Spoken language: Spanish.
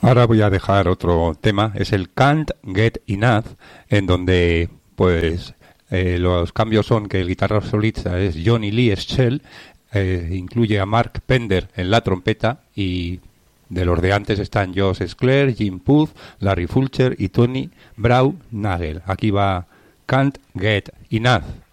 Ahora voy a dejar otro tema, es el Can't Get Enough, en donde pues los cambios son que el guitarra solista es Johnny Lee Schell, incluye a Mark Pender en la trompeta y de los de antes están Josh Sklar, Jim Puth, Larry Fulcher y Tony Brau Nagel. Aquí va Can't Get Enough.